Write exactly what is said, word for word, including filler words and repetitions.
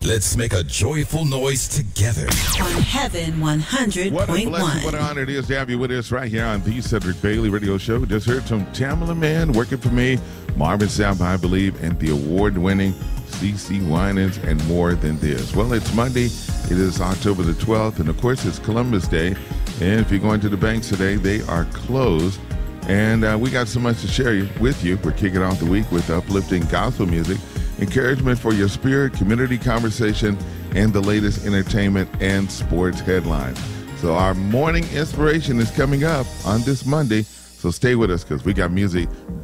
Let's make a joyful noise together. On Heaven one hundred point one. What a blessing, what an honor it is to have you with us right here on the Cedric Bailey Radio Show. Just heard from Tamala Man, Working For Me, Marvin Sapp, I Believe, and the award-winning C C Winans, and More Than This. Well, it's Monday. It is October the twelfth, and of course, it's Columbus Day. And if you're going to the banks today, they are closed. And uh, we got so much to share with you. We're kicking off the week with uplifting gospel music, encouragement for your spirit, community conversation, and the latest entertainment and sports headlines. So our morning inspiration is coming up on this Monday. So stay with us because we got music